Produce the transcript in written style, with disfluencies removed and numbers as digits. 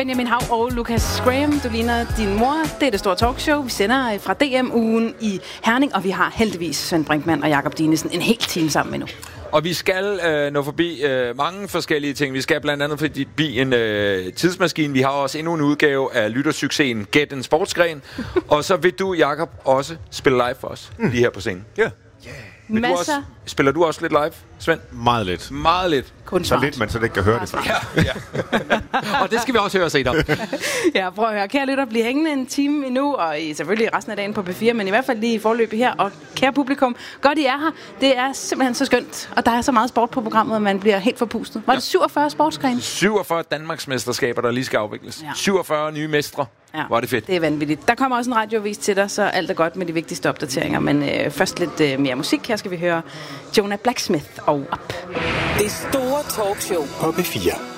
Benjamin Hav og Lucas Graham, du ligner din mor. Det er det store talkshow. Vi sender fra DM-ugen i Herning, og vi har heldigvis Svend Brinkmann og Jakob Dinesen en hel time sammen endnu. Og vi skal nå forbi mange forskellige ting. Vi skal blandt andet forbi en tidsmaskine. Vi har også endnu en udgave af lyttersuccesen Gæt en sportsgren. Og så vil du, Jakob, også spille live for os lige her på scenen. Ja. Yeah. Masser. Spiller du også lidt live, Svend? Meget lidt. Meget lidt. Kun så lidt, man så ikke kan høre det. Ja. Og det skal vi også høre senere. Ja, prøv at høre. Kære lytter, bliv hængende en time endnu, og selvfølgelig resten af dagen på P4, men i hvert fald lige i forløbet her. Og kære publikum, godt I er her. Det er simpelthen så skønt, og der er så meget sport på programmet, at man bliver helt forpustet. Var det 47 sportsgrene? 47 Danmarksmesterskaber, der lige skal afvikles. Ja. 47 nye mestre. Ja, var det fedt. Det er vanvittigt. Der kommer også en radiovis til dig, så alt er godt med de vigtigste opdateringer. Men først lidt mere musik. Her skal vi høre Jonah Blacksmith og Up. Det store talkshow på P4.